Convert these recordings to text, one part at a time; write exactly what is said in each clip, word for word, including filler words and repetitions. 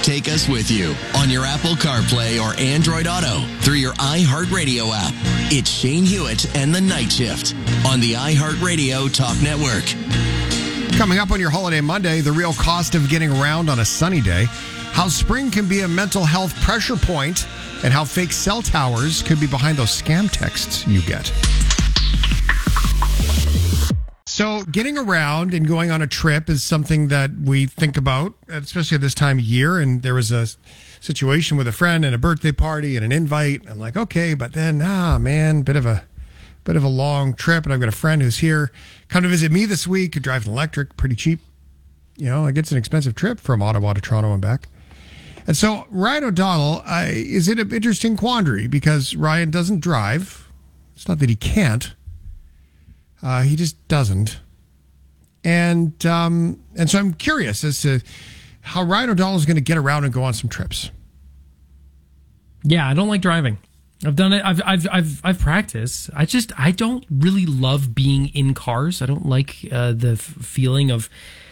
Take us with you on your Apple CarPlay or Android Auto through your iHeartRadio app. It's Shane Hewitt and the Night Shift on the iHeartRadio Talk Network. Coming up on your holiday Monday, the real cost of getting around on a sunny day, how spring can be a mental health pressure point, and how fake cell towers could be behind those scam texts you get. So getting around and going on a trip is something that we think about, especially at this time of year. And there was a situation with a friend and a birthday party and an invite. I'm like, okay, but then, ah, man, bit of a bit of a long trip. And I've got a friend who's here, come to visit me this week, who drives an electric, pretty cheap. You know, it gets an expensive trip from Ottawa to Toronto and back. And so Ryan O'Donnell uh, is in an interesting quandary because Ryan doesn't drive. It's not that he can't. Uh, he just doesn't. And um, and so I'm curious as to how Ryan O'Donnell is going to get around and go on some trips. Yeah, I don't like driving. I've done it. I've I've I've I've practiced. I just I don't really love being in cars. I don't like uh, the f- feeling of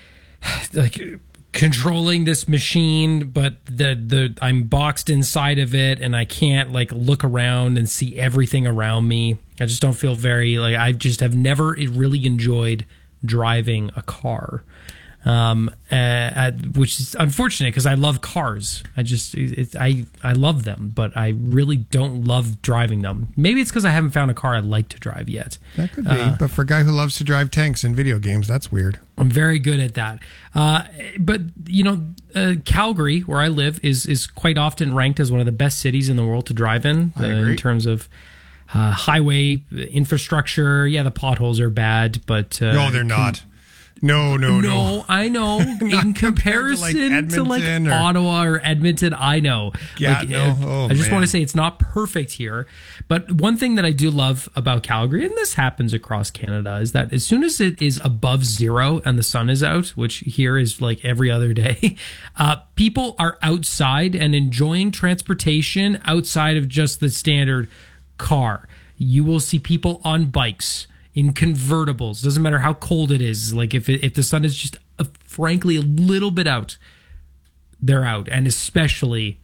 like controlling this machine, but the the I'm boxed inside of it and I can't like look around and see everything around me. I just don't feel very like I just have never really enjoyed driving a car, um, uh, at, which is unfortunate because I love cars. I just it, I I love them, but I really don't love driving them. Maybe it's because I haven't found a car I like to drive yet. That could be, uh, but for a guy who loves to drive tanks in video games, that's weird. I'm very good at that. Uh, but, you know, uh, Calgary, where I live, is is quite often ranked as one of the best cities in the world to drive in, uh, in terms of uh, highway infrastructure. Yeah, the potholes are bad, but... Uh, no, they're not. No, no, no. No, I know. In comparison to like, to like or, Ottawa or Edmonton, I know. Yeah, like, no. Oh, I just man. want to say it's not perfect here. But one thing that I do love about Calgary, and this happens across Canada, is that as soon as it is above zero and the sun is out, which here is like every other day, uh, people are outside and enjoying transportation outside of just the standard car. You will see people on bikes, in convertibles. Doesn't matter how cold it is. Like if it, if the sun is just a, frankly a little bit out, they're out, and especially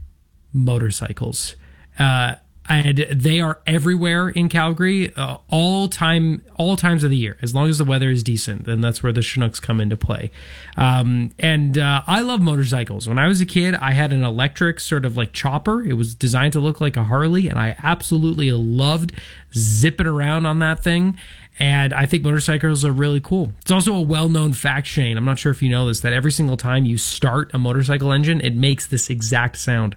motorcycles. Uh, and they are everywhere in Calgary, uh, all time, all times of the year, as long as the weather is decent. Then that's where the Chinooks come into play. Um, and uh, I love motorcycles. When I was a kid, I had an electric sort of like chopper. It was designed to look like a Harley, and I absolutely loved zipping around on that thing. And I think motorcycles are really cool. It's also a well-known fact, Shane, I'm not sure if you know this, that every single time you start a motorcycle engine, it makes this exact sound.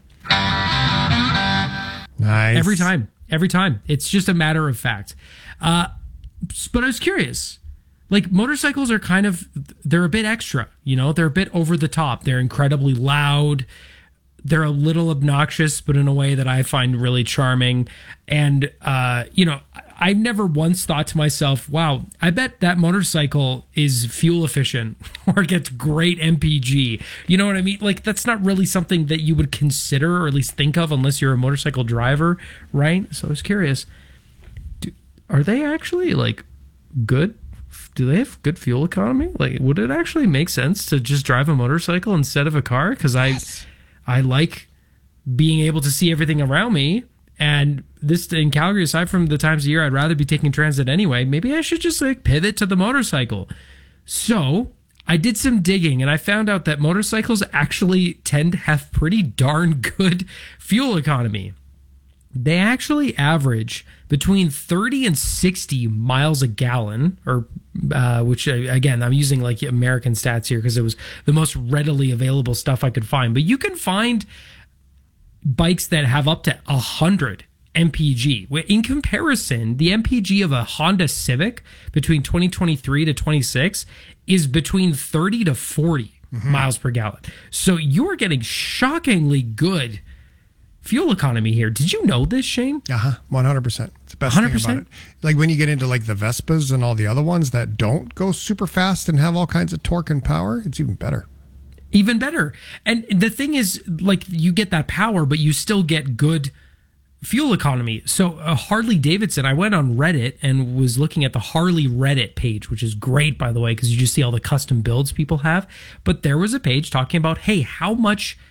Nice. Every time. Every time. It's just a matter of fact. Uh, but I was curious. Like, motorcycles are kind of, they're a bit extra, you know? They're a bit over the top. They're incredibly loud. They're a little obnoxious, but in a way that I find really charming. And, uh, you know, I've never once thought to myself, wow, I bet that motorcycle is fuel efficient or gets great M P G. You know what I mean? Like, that's not really something that you would consider or at least think of unless you're a motorcycle driver, right? So I was curious, do, are they actually, like, good? Do they have good fuel economy? Like, would it actually make sense to just drive a motorcycle instead of a car? Because I... Yes. I like being able to see everything around me. And this in Calgary, aside from the times of year I'd rather be taking transit anyway, maybe I should just like pivot to the motorcycle. So I did some digging and I found out that motorcycles actually tend to have pretty darn good fuel economy. They actually average between thirty and sixty miles a gallon, or uh, which, again, I'm using like American stats here because it was the most readily available stuff I could find. But you can find bikes that have up to one hundred M P G. In comparison, the M P G of a Honda Civic between twenty twenty-three to twenty-six is between thirty to forty mm-hmm. miles per gallon. So you are getting shockingly good fuel economy here. Did you know this, Shane? Uh-huh. one hundred percent. It's the best one hundred percent? thing about it. Like when you get into like the Vespas and all the other ones that don't go super fast and have all kinds of torque and power, it's even better. Even better. And the thing is, like, you get that power, but you still get good fuel economy. So uh, Harley Davidson, I went on Reddit and was looking at the Harley Reddit page, which is great, by the way, because you just see all the custom builds people have. But there was a page talking about, hey, how much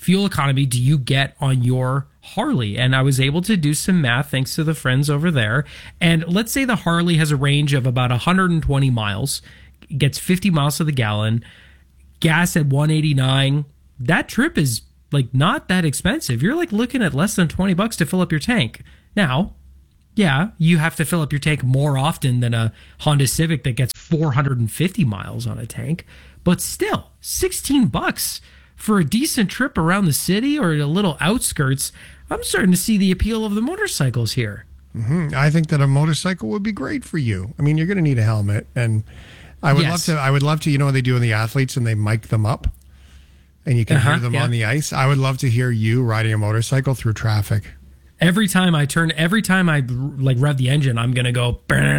fuel economy do you get on your Harley? And I was able to do some math thanks to the friends over there. And let's say the Harley has a range of about one hundred twenty miles, gets fifty miles to the gallon, gas at one eighty-nine. That trip is like not that expensive. You're like looking at less than twenty bucks to fill up your tank. Now, yeah, you have to fill up your tank more often than a Honda Civic that gets four hundred fifty miles on a tank. But still, sixteen bucks for a decent trip around the city or a little outskirts. I'm starting to see the appeal of the motorcycles here. Mm-hmm. I think that a motorcycle would be great for you. I mean, you're going to need a helmet, and I would Yes. love to. I would love to. You know what they do in the athletes, and they mic them up, and you can Uh-huh, hear them yeah. on the ice. I would love to hear you riding a motorcycle through traffic. Every time I turn, every time I like rev the engine, I'm going to go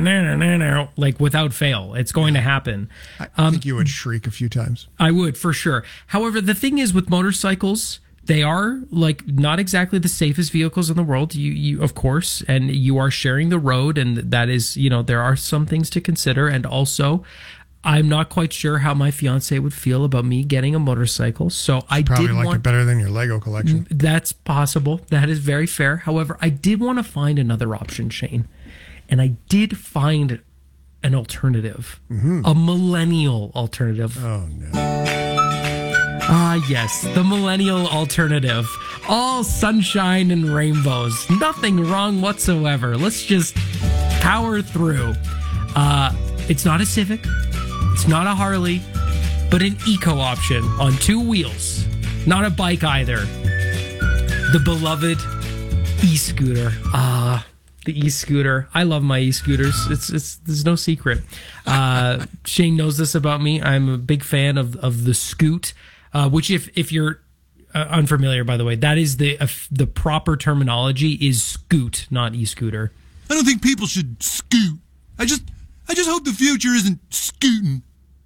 like without fail. It's going to happen. I Um, think you would shriek a few times. I would for sure. However, the thing is with motorcycles, they are like not exactly the safest vehicles in the world. You, you, of course, and you are sharing the road, and that is, you know, there are some things to consider. And also, I'm not quite sure how my fiance would feel about me getting a motorcycle. So I Probably did like want. it better than your Lego collection. That's possible. That is very fair. However, I did want to find another option, Shane, and I did find an alternative, a millennial alternative. Oh no! Ah, yes, the millennial alternative. All sunshine and rainbows. Nothing wrong whatsoever. Let's just power through. Uh, it's not a Civic. It's not a Harley, but an eco option on two wheels. Not a bike either. The beloved e-scooter. Ah, the e-scooter. I love my e-scooters. It's it's there's no secret. Uh, Shane knows this about me. I'm a big fan of of the Scoot. Uh, which, if if you're uh, unfamiliar, by the way, that is the uh, the proper terminology is Scoot, not e-scooter. I don't think people should scoot. I just, I just hope the future isn't scooting.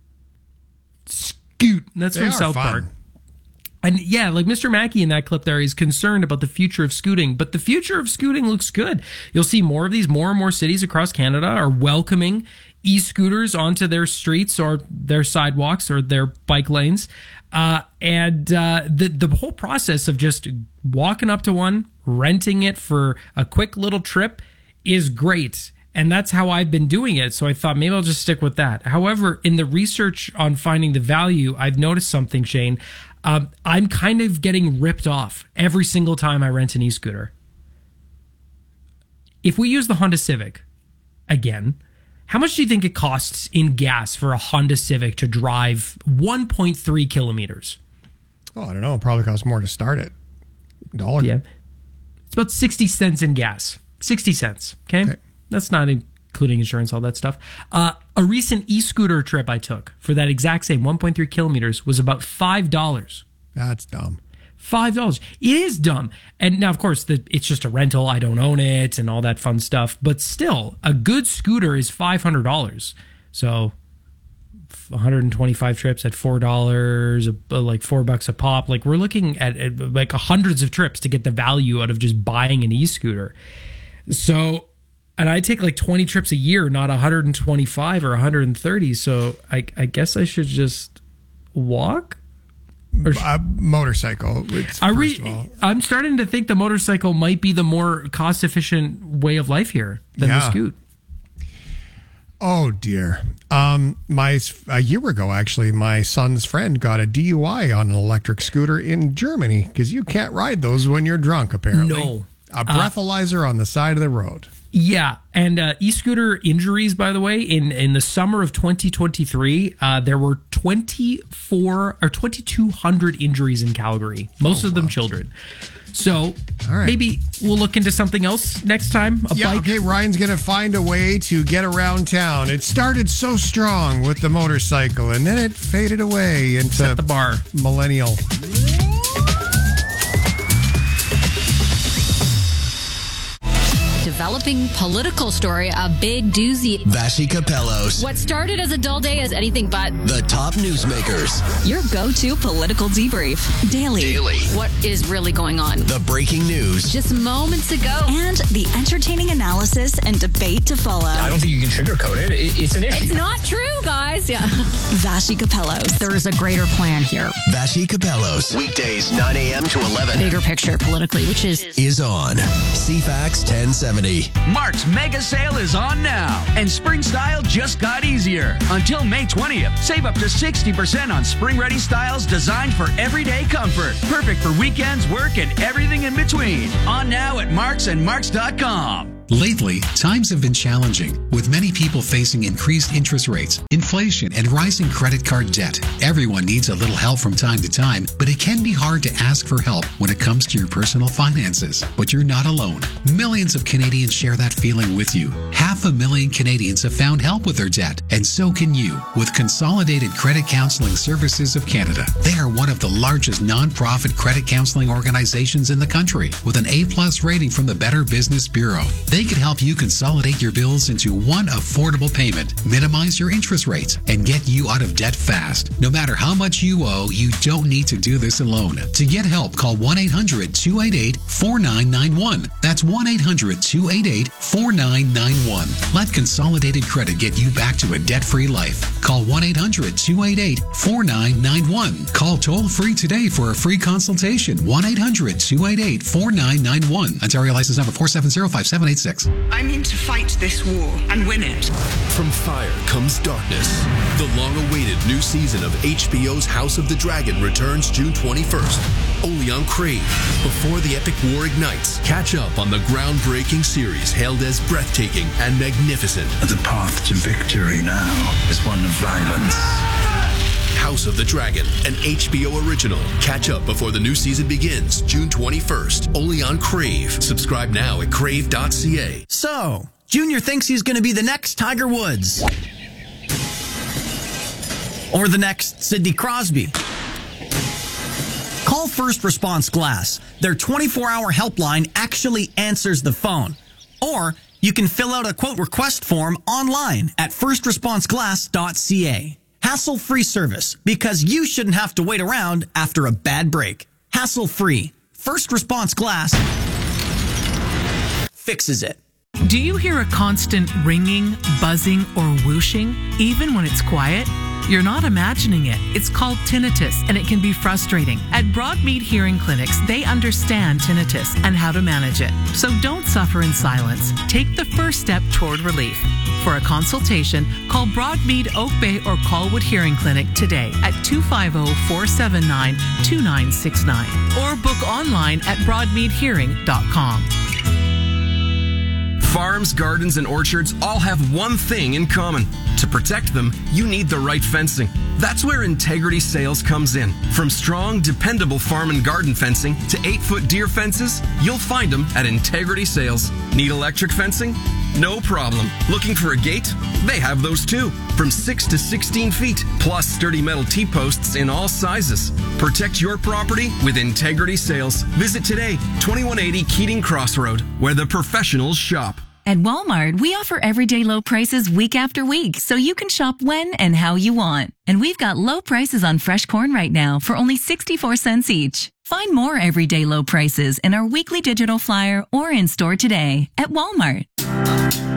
Scoot. That's They from are South fun. Park. And yeah, like Mister Mackey in that clip there, he's concerned about the future of scooting, but the future of scooting looks good. You'll see more of these. More and more cities across Canada are welcoming e-scooters onto their streets or their sidewalks or their bike lanes. Uh, and uh, the the whole process of just walking up to one, renting it for a quick little trip is great. And that's how I've been doing it. So I thought maybe I'll just stick with that. However, in the research on finding the value, I've noticed something, Shane. Um, I'm kind of getting ripped off every single time I rent an e-scooter. If we use the Honda Civic again, how much do you think it costs in gas for a Honda Civic to drive one point three kilometers? Oh, I don't know. It probably costs more to start it. Dollar. Yeah. It's about sixty cents in gas. sixty cents. Okay. Okay. That's not including insurance, all that stuff. Uh, a recent e-scooter trip I took for that exact same one point three kilometers was about five dollars. That's dumb. five dollars. It is dumb. And now, of course, the, it's just a rental. I don't own it and all that fun stuff. But still, a good scooter is five hundred dollars. So one hundred twenty-five trips at four dollars, uh, like four bucks a pop. Like we're looking at, at like hundreds of trips to get the value out of just buying an e-scooter. So, and I take like twenty trips a year, not one hundred twenty-five or one hundred thirty. So I, I guess I should just walk. A motorcycle. It's, I first re- of all. I'm starting to think the motorcycle might be the more cost-efficient way of life here than Yeah. the scoot. Oh dear. Um, my a year ago, actually, my son's friend got a D U I on an electric scooter in Germany because you can't ride those when you're drunk. Apparently, No. A breathalyzer on the side of the road. Yeah, and uh, e-scooter injuries, by the way, in, in the summer of twenty twenty-three, uh, there were twenty-four or twenty-two hundred injuries in Calgary, most Oh, of them wow. children. So All right. maybe we'll look into something else next time. A Yeah, bike. okay, Ryan's going to find a way to get around town. It started so strong with the motorcycle, and then it faded away into Set the bar. millennial. developing political story, a big doozy. Vassy Capellos. What started as a dull day is anything but. The top newsmakers. Your go-to political debrief. Daily. Daily. What is really going on? The breaking news. Just moments ago. And the entertaining analysis and debate to follow. I don't think you can sugarcoat it. it it's an issue. It's not true, guys. Yeah. Vassy Capellos. There is a greater plan here. Vassy Capellos. Weekdays nine a.m. to eleven. Bigger picture politically, which is... Is on C FAX ten seventy. Mark's mega sale is on now, and spring style just got easier. Until May twentieth, save up to sixty percent on spring-ready styles designed for everyday comfort. Perfect for weekends, work, and everything in between. On now at marks and marks dot com. Lately, times have been challenging, with many people facing increased interest rates, inflation, and rising credit card debt. Everyone needs a little help from time to time, but it can be hard to ask for help when it comes to your personal finances. But you're not alone. Millions of Canadians share that feeling with you. Half a million Canadians have found help with their debt, and so can you with Consolidated Credit Counseling Services of Canada. They are one of the largest non-profit credit counseling organizations in the country, with an A-plus rating from the Better Business Bureau. They can help you consolidate your bills into one affordable payment, minimize your interest rates, and get you out of debt fast. No matter how much you owe, you don't need to do this alone. To get help, call one eight hundred two eight eight four nine nine one. That's one eight hundred two eight eight four nine nine one. Let Consolidated Credit get you back to a debt-free life. Call one eight hundred two eight eight four nine nine one. Call toll-free today for a free consultation. one eight hundred two eight eight four nine nine one. Ontario license number four seven zero five seven eight six. I'm in to fight this war and win it. From fire comes darkness. The long-awaited new season of H B O's House of the Dragon returns June twenty-first, only on Crave. Before the epic war ignites, catch up on the groundbreaking series hailed as breathtaking and magnificent. The path to victory now is one of violence. House of the Dragon, an H B O original. Catch up before the new season begins, June twenty-first, only on Crave. Subscribe now at crave dot c a. So, Junior thinks he's going to be the next Tiger Woods. Or the next Sidney Crosby. Call First Response Glass. Their twenty-four hour helpline actually answers the phone. Or you can fill out a quote request form online at first response glass dot c a. Hassle-free service, because you shouldn't have to wait around after a bad break. Hassle-free. First Response Glass fixes it. Do you hear a constant ringing, buzzing, or whooshing, even when it's quiet? You're not imagining it. It's called tinnitus, and it can be frustrating. At Broadmead Hearing Clinics, they understand tinnitus and how to manage it. So don't suffer in silence. Take the first step toward relief. For a consultation, call Broadmead Oak Bay or Colwood Hearing Clinic today at two five zero, four seven nine, two nine six nine or book online at broadmead hearing dot com. Farms, gardens, and orchards all have one thing in common. To protect them, you need the right fencing. That's where Integrity Sales comes in. From strong, dependable farm and garden fencing to eight-foot deer fences, you'll find them at Integrity Sales. Need electric fencing? No problem. Looking for a gate? They have those too. From six to sixteen feet, plus sturdy metal T-posts in all sizes. Protect your property with Integrity Sales. Visit today, twenty-one eighty Keating Crossroad, where the professionals shop. At Walmart, we offer everyday low prices week after week, so you can shop when and how you want. And we've got low prices on fresh corn right now for only sixty-four cents each. Find more everyday low prices in our weekly digital flyer or in store today at Walmart.